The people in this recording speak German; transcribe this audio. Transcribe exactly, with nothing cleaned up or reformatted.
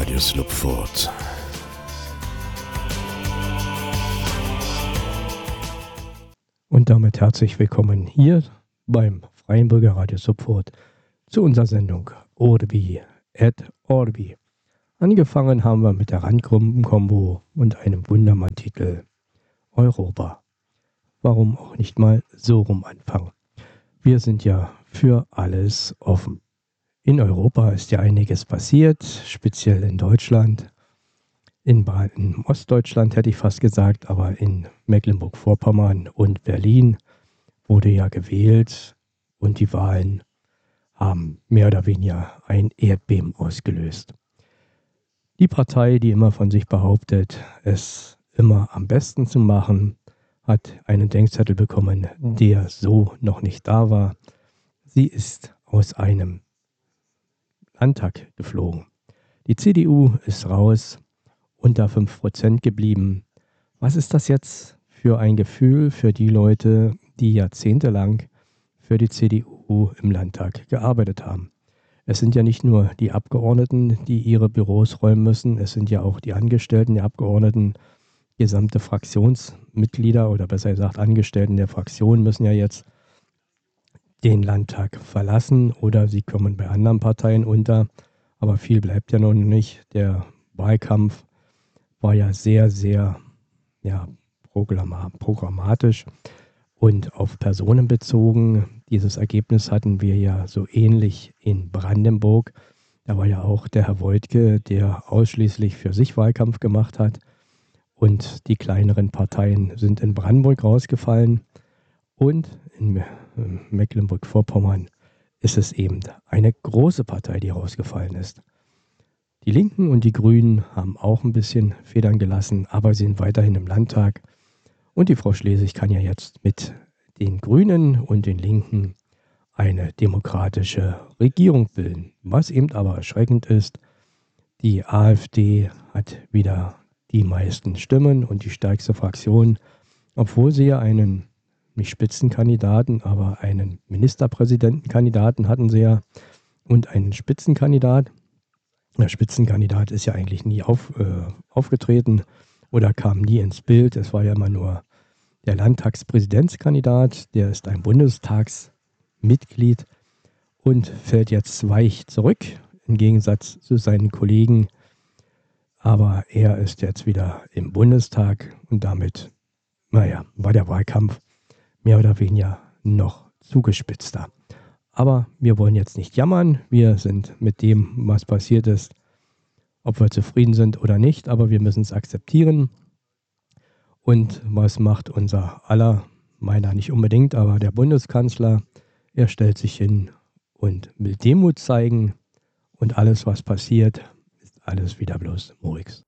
Radio Slupfort. Und damit herzlich willkommen hier beim Freien Bürger Radio Slupfort zu unserer Sendung Orbi et Orbi. Angefangen haben wir mit der Randgruppen-Kombo und einem wunderbaren Titel Europa. Warum auch nicht mal so rum anfangen? Wir sind ja für alles offen. In Europa ist ja einiges passiert, speziell in Deutschland. In, Bad- in Ostdeutschland hätte ich fast gesagt, aber in Mecklenburg-Vorpommern und Berlin wurde ja gewählt und die Wahlen haben mehr oder weniger ein Erdbeben ausgelöst. Die Partei, die immer von sich behauptet, es immer am besten zu machen, hat einen Denkzettel bekommen, der so noch nicht da war. Sie ist aus einem Landtag geflogen. Die C D U ist raus, unter fünf Prozent geblieben. Was ist das jetzt für ein Gefühl für die Leute, die jahrzehntelang für die C D U im Landtag gearbeitet haben? Es sind ja nicht nur die Abgeordneten, die ihre Büros räumen müssen, es sind ja auch die Angestellten der Abgeordneten, gesamte Fraktionsmitglieder oder besser gesagt Angestellten der Fraktion müssen ja jetzt den Landtag verlassen oder sie kommen bei anderen Parteien unter. Aber viel bleibt ja noch nicht. Der Wahlkampf war ja sehr, sehr ja, programmatisch und auf Personen bezogen. Dieses Ergebnis hatten wir ja so ähnlich in Brandenburg. Da war ja auch der Herr Woidke, der ausschließlich für sich Wahlkampf gemacht hat. Und die kleineren Parteien sind in Brandenburg rausgefallen. Und in Mecklenburg-Vorpommern ist es eben eine große Partei, die rausgefallen ist. Die Linken und die Grünen haben auch ein bisschen Federn gelassen, aber sind weiterhin im Landtag. Und die Frau Schlesig kann ja jetzt mit den Grünen und den Linken eine demokratische Regierung bilden. Was eben aber erschreckend ist, die AfD hat wieder die meisten Stimmen und die stärkste Fraktion, obwohl sie ja einen, nicht Spitzenkandidaten, aber einen Ministerpräsidentenkandidaten hatten sie ja und einen Spitzenkandidat. Der Spitzenkandidat ist ja eigentlich nie auf, äh, aufgetreten oder kam nie ins Bild. Es war ja immer nur der Landtagspräsidentskandidat, der ist ein Bundestagsmitglied und fällt jetzt weich zurück, im Gegensatz zu seinen Kollegen. Aber er ist jetzt wieder im Bundestag und damit, naja, war der Wahlkampf mehr oder weniger noch zugespitzter. Aber wir wollen jetzt nicht jammern. Wir sind mit dem, was passiert ist, ob wir zufrieden sind oder nicht, aber wir müssen es akzeptieren. Und was macht unser aller, meiner nicht unbedingt, aber der Bundeskanzler? Er stellt sich hin und will Demut zeigen und alles, was passiert, ist alles wieder bloß Murks.